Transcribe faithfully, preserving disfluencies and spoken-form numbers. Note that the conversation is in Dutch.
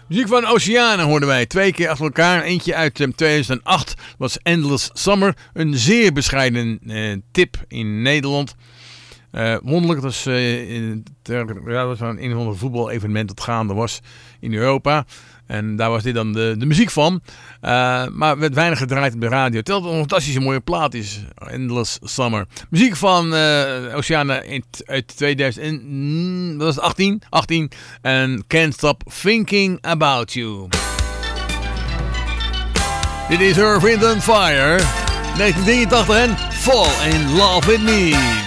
Muziek van Oceana hoorden wij twee keer achter elkaar. Eentje uit um, tweeduizend acht was Endless Summer. Een zeer bescheiden uh, tip in Nederland. Uh, wonderlijk, dat was, uh, in, ter, ja, dat was een een of ander voetbal-evenement dat gaande was in Europa. En daar was dit dan de, de muziek van. Uh, maar werd weinig gedraaid op de radio. Terwijl het een fantastische mooie plaat is. Endless Summer. Muziek van uh, Oceana uit tweeduizend achttien. achttien. En Can't Stop Thinking About You. Dit is Earth, Wind and Fire. negentien drieëntachtig en Fall in Love With Me.